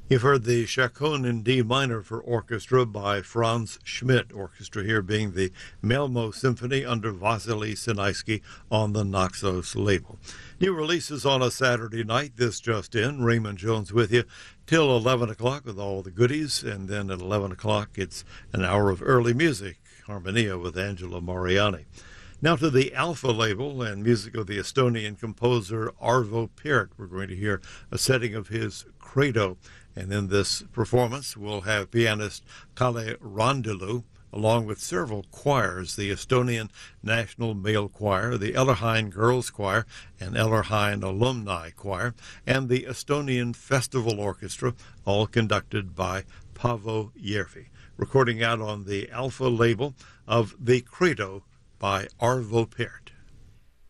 You've heard the Chaconne in D minor for orchestra by Franz Schmidt. Orchestra here being the Malmo Symphony under Vasily Sinaisky on the Naxos label. New releases on a Saturday night. This just in. Raymond Jones with you till 11 o'clock with all the goodies. And then at 11 o'clock, it's an hour of early music. Harmonia with Angela Mariani. Now to the Alpha label and music of the Estonian composer Arvo Pärt. We're going to hear a setting of his Credo. And in this performance, we'll have pianist Kalle Rondeluu, along with several choirs, the Estonian National Male Choir, the Ellerheim Girls Choir, and Ellerheim Alumni Choir, and the Estonian Festival Orchestra, all conducted by Paavo Järvi. Recording out on the Alpha label of the Credo by Arvo Pärt.